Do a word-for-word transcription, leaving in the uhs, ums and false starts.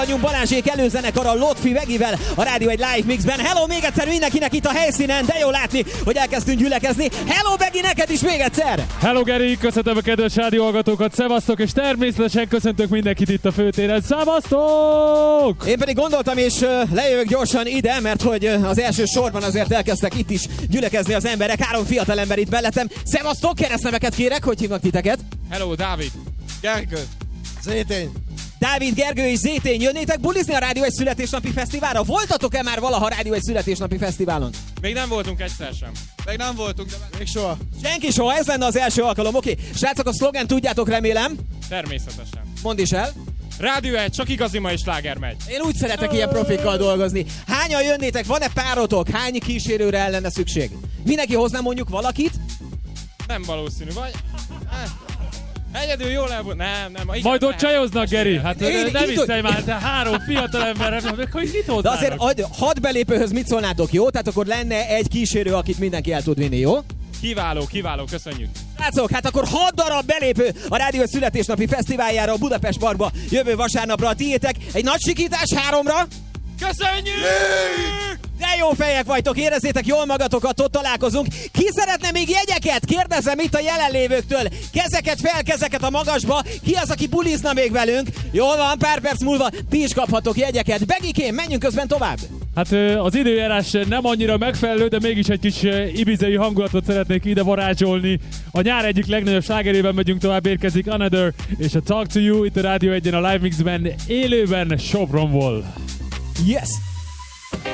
Vagyunk Balázsék előzenekar a Lotfi Vegivel a Rádió egy Live Mixben. Hello még egyszer mindenkinek itt a helyszínen, de jó látni, hogy elkezdtünk gyülekezni. Hello Begi, neked is még egyszer! Hello Geri, köszöntöm a kedves rádióhallgatókat, szevasztok, és természetesen köszöntök mindenkit itt a főtéren, szevasztok! Én pedig gondoltam, és lejövök gyorsan ide, mert hogy az első sorban azért elkezdtek itt is gyülekezni az emberek. Három fiatal ember itt mellettem. Szevasztok, keresztneveket kérek, hogy hívnak titeket? Hello, Dávid! Gergő! Zétény! Dávid, Gergő és Zétény, jönnétek bulizni a Rádió egy születésnapi fesztiválra? Voltatok-e már valaha Rádió egy születésnapi fesztiválon? Még nem voltunk egyszer sem. Még nem voltunk, de még soha. Senki soha, ez lenne az első alkalom. Oké, srácok, a szlogen tudjátok, remélem. Természetesen. Mondd is el. Rádió egy, csak igazi mai sláger megy. Én úgy szeretek ilyen profikkal dolgozni. Hányan jönnétek? Van-e párotok? Hány kísérőre lenne szükség? Mindenki hozna mondjuk valakit? Nem valószínű, vagy? Egyedül jól elbúl... Nem, nem. Igen, Majd ott csajoznak, Geri. Hát Én- nem így viccelj már, te három fiatal ember, hogy mit De hoznának? azért ad, hat belépőhöz mit szólnátok, jó? Tehát akkor lenne egy kísérő, akit mindenki el tud vinni, jó? Kiváló, kiváló, köszönjük. Srácok, hát akkor hat darab belépő a Rádió születésnapi fesztiváljára a Budapest Parkba jövő vasárnapra a tiétek. Egy nagy sikítás háromra. Köszönjük! De jó fejek vagytok, érezzétek jól magatokat, ott találkozunk. Ki szeretne még jegyeket? Kérdezem itt a jelenlévőktől. Kezeket fel, kezeket a magasba. Ki az, aki bulizna még velünk? Jól van, pár perc múlva ti is kaphatok jegyeket. Begikém, menjünk közben tovább. Hát az időjárás nem annyira megfelelő, de mégis egy kis ibizai hangulatot szeretnék ide varázsolni. A nyár egyik legnagyobb slágerében megyünk tovább, érkezik Another és a Talk to You itt a Rádió egyen a Live Mixben, élőben Sopronból. Yes!